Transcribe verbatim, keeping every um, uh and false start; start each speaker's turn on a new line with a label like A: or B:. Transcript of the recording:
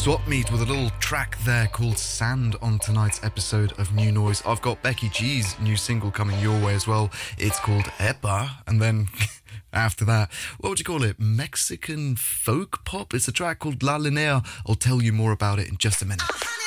A: Swap Meet with a little track there called Sand on tonight's episode of New Noise. I've got Becky G's new single coming your way as well. It's called Epa, and then after that, what would you call it? Mexican folk pop? It's a track called La Linea. I'll tell you more about it in just a minute.